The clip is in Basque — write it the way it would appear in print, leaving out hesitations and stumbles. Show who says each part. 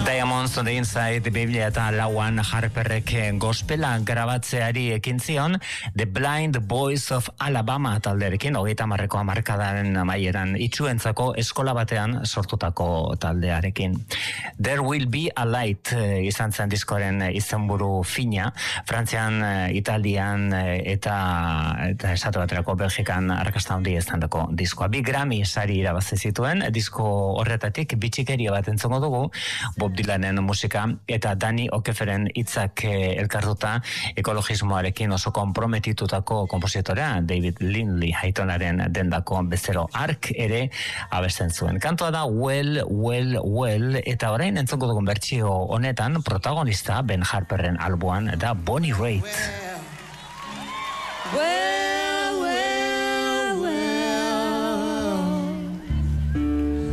Speaker 1: Diamonds on the Inside 2004an Harperrek gospela grabatzeari ekin zion The Blind Boys of Alabama taldearekin, 30ko hamarkadaren amaieran itsuentzako eskola batean sortutako taldearekin. There Will Be a Light izan zen diskoaren izenburu fina, Frantzian, Italian eta Estatu Batuetako Belgikan arrakasta handi izandako diskoa. 2 Grammy sari irabazi zituen, disko horretatik bitxikeria bat entzongo dugu, Bob Dylanen musika eta Danny O'Keefferen hitzak elkartuta ekologismoarekin oso konprometitutako konpositorea David Lindley Haytonaren dendako bezero Ark ere abesten zuen. Kantoa da Well, Well, Well, eta orain entzongo dugun bertsio honetan protagonista Ben Harperren alboan da Bonnie Raitt.
Speaker 2: Well,